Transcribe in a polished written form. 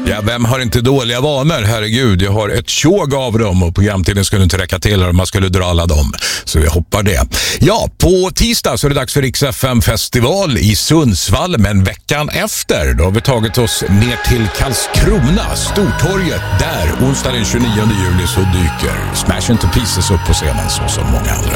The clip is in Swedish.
Ja, vem har inte dåliga vanor? Herregud, jag har ett tjog av dem och programtiden skulle inte räcka till om man skulle dra alla dem. Så jag hoppar det. Ja, på tisdag så är det dags för Rix FM-festival i Sundsvall, men veckan efter då har vi tagit oss ner till Karlskrona, Stortorget. Där, onsdag den 29 juli, så dyker Smash Into Pieces upp på scenen så som många andra.